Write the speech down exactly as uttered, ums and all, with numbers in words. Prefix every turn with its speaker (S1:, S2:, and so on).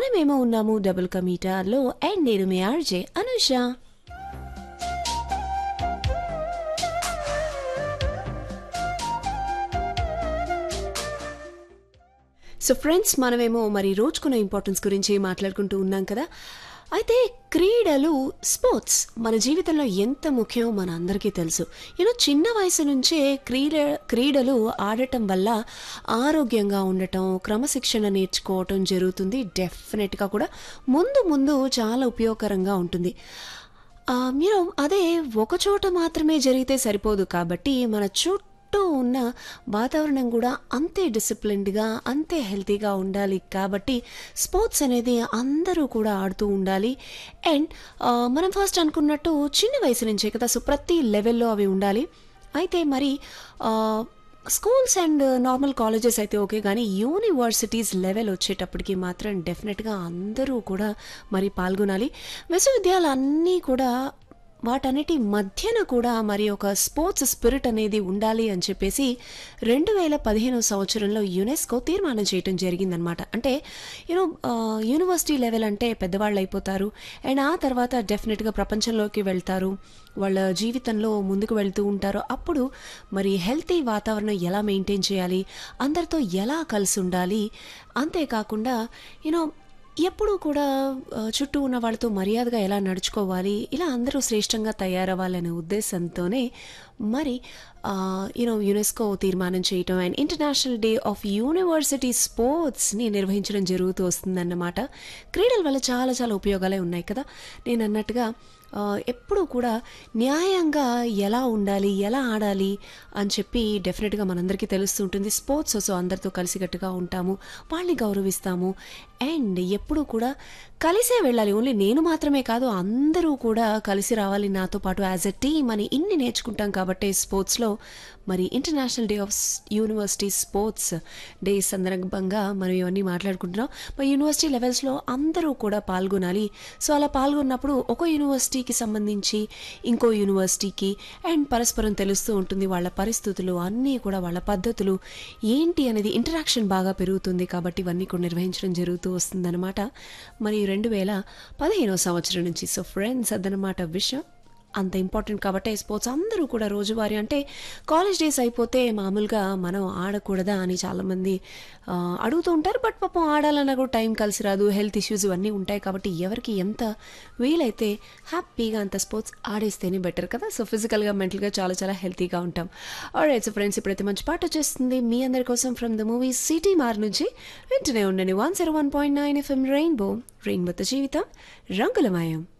S1: మనమేమో ఉన్నాము double కమీటాలో and నేను మీ ఆర్జే అనుష. సో ఫ్రెండ్స్, మనమేమో మరి రోజుకున్న ఇంపార్టెన్స్ గురించి మాట్లాడుకుంటూ ఉన్నాం కదా. అయితే క్రీడలు, స్పోర్ట్స్ మన జీవితంలో ఎంత ముఖ్యమో మన అందరికీ తెలుసు. యూనో చిన్న వయసు నుంచే క్రీడ క్రీడలు ఆడటం వల్ల ఆరోగ్యంగా ఉండటం, క్రమశిక్షణ నేర్చుకోవటం జరుగుతుంది. డెఫినెట్గా కూడా ముందు ముందు చాలా ఉపయోగకరంగా ఉంటుంది. మీరు అదే ఒకచోట మాత్రమే జరిగితే సరిపోదు కాబట్టి మన చుట్టూ చుట్టూ ఉన్న వాతావరణం కూడా అంతే డిసిప్లిన్డ్గా, అంతే హెల్తీగా ఉండాలి. కాబట్టి స్పోర్ట్స్ అనేది అందరూ కూడా ఆడుతూ ఉండాలి. అండ్ మనం ఫస్ట్ అనుకున్నట్టు చిన్న వయసు నుంచే కదా, సో ప్రతి లెవెల్లో అవి ఉండాలి. అయితే మరి స్కూల్స్ అండ్ నార్మల్ కాలేజెస్ అయితే ఓకే, కానీ యూనివర్సిటీస్ లెవెల్ వచ్చేటప్పటికి మాత్రం డెఫినెట్గా అందరూ కూడా మరి పాల్గొనాలి. విశ్వవిద్యాలయాలు అన్నీ కూడా వాటన్నిటి మధ్యన కూడా మరి ఒక స్పోర్ట్స్ స్పిరిట్ అనేది ఉండాలి అని చెప్పేసి రెండు వేల పదిహేను సంవత్సరంలో యునెస్కో తీర్మానం చేయడం జరిగిందనమాట. అంటే యూనో యూనివర్సిటీ లెవెల్ అంటే పెద్దవాళ్ళు అయిపోతారు అండ్ ఆ తర్వాత డెఫినెట్గా ప్రపంచంలోకి వెళ్తారు, వాళ్ళ జీవితంలో ముందుకు వెళ్తూ ఉంటారు. అప్పుడు మరి హెల్తీ వాతావరణం ఎలా మెయింటైన్ చేయాలి, అందరితో ఎలా కలిసి ఉండాలి, అంతేకాకుండా యూనో ఎప్పుడూ కూడా చుట్టూ ఉన్న వాళ్ళతో మర్యాదగా ఎలా నడుచుకోవాలి, ఇలా అందరూ శ్రేష్టంగా తయారవ్వాలనే ఉద్దేశంతోనే మరి యూనో యునెస్కో తీర్మానం చేయటం and international day of university స్పోర్ట్స్ని నిర్వహించడం జరుగుతూ వస్తుందన్నమాట. క్రీడల వల్ల చాలా చాలా ఉపయోగాలే ఉన్నాయి కదా. నేను అన్నట్టుగా ఎప్పుడూ కూడా న్యాయంగా ఎలా ఉండాలి, ఎలా ఆడాలి అని చెప్పి డెఫినెట్గా మనందరికీ తెలుస్తూ ఉంటుంది. స్పోర్ట్స్ సో అందరితో కలిసికట్టుగా ఉంటాము, వాళ్ళని గౌరవిస్తాము అండ్ ఎప్పుడూ కూడా కలిసే వెళ్ళాలి. ఓన్లీ నేను మాత్రమే కాదు, అందరూ కూడా కలిసి రావాలి నాతో పాటు యాజ్ ఎ టీమ్ అని ఇన్ని నేర్చుకుంటాం. కాబట్టి స్పోర్ట్స్లో మరి international day of university sports day సందర్భంగా మనం ఇవన్నీ మాట్లాడుకుంటున్నాం. మరి యూనివర్సిటీ లెవెల్స్లో అందరూ కూడా పాల్గొనాలి. సో అలా పాల్గొన్నప్పుడు ఒక యూనివర్సిటీకి సంబంధించి ఇంకో యూనివర్సిటీకి అండ్ పరస్పరం తెలుస్తూ ఉంటుంది, వాళ్ళ పరిస్థితులు అన్నీ కూడా, వాళ్ళ పద్ధతులు ఏంటి అనేది ఇంటరాక్షన్ బాగా పెరుగుతుంది. కాబట్టి ఇవన్నీ కూడా నిర్వహించడం జరుగుతూ వస్తుందన్నమాట మరి రెండు వేల పదిహేనో సంవత్సరం నుంచి. సో ఫ్రెండ్స్, అదనమాట విషయం. అంత ఇంపార్టెంట్ కాబట్టి స్పోర్ట్స్ అందరూ కూడా రోజువారీ, అంటే కాలేజ్ డేస్ అయిపోతే మామూలుగా మనం ఆడకూడదా అని చాలామంది అడుగుతూ ఉంటారు. బట్ పాపం ఆడాలన్నా కూడా టైం కలిసి రాదు, హెల్త్ ఇష్యూస్ ఇవన్నీ ఉంటాయి. కాబట్టి ఎవరికి ఎంత వీలైతే హ్యాపీగా అంత స్పోర్ట్స్ ఆడేస్తేనే బెటర్ కదా. సో ఫిజికల్గా, మెంటల్గా చాలా చాలా హెల్తీగా ఉంటాం. ఆల్రైట్, సో ఫ్రెండ్స్, ఇప్పుడైతే మంచి పాట వచ్చేస్తుంది మీ అందరి కోసం ఫ్రమ్ ద మూవీ సిటీ మార్ నుంచి. వింటూనే ఉండండి one zero one point nine FM rainbow, రెయిన్బోతో జీవితం రంగులమయం.